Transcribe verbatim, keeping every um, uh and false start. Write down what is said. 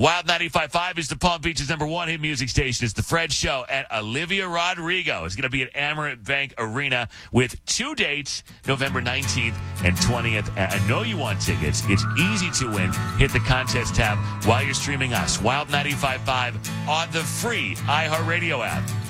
Wild ninety-five point five is the Palm Beach's number one hit music station. It's the Fred Show, and Olivia Rodrigo is going to be at Amerant Bank Arena with two dates, November nineteenth and twentieth. And I know you want tickets. It's easy to win. Hit the contest tab while you're streaming us. Wild ninety-five point five on the free iHeartRadio app.